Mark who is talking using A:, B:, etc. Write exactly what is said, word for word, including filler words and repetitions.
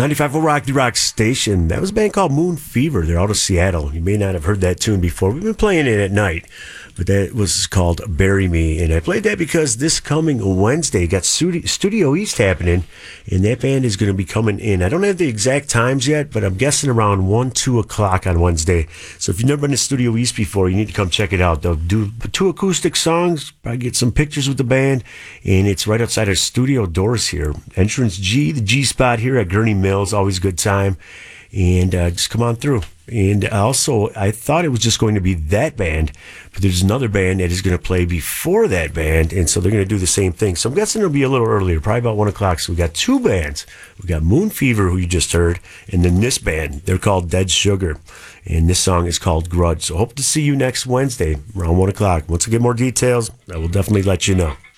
A: ninety-five point oh Rock the Rock Station. That was a band called Moon Fever. They're out of Seattle. You may not have heard that tune before. We've been playing it at night, but that was called Bury Me. And I played that because this coming Wednesday got Studio, Studio East happening, and that band is going to be coming in. I don't have the exact times yet, but I'm guessing around one, two o'clock on Wednesday. So if you've never been to Studio East before, you need to come check it out. They'll do two acoustic songs, probably get some pictures with the band, and it's right outside our studio doors here. Entrance G, the G spot here at Gurney Mills, always a good time. And uh, just come on through. And also, I thought it was just going to be that band, but there's another band that is going to play before that band, and so they're going to do the same thing. So I'm guessing it'll be a little earlier, probably about one o'clock. So we got two bands. We got Moon Fever, who you just heard, and then this band. They're called Dead Sugar, and this song is called Grudge. So hope to see you next Wednesday around one o'clock. Once I get more details, I will definitely let you know.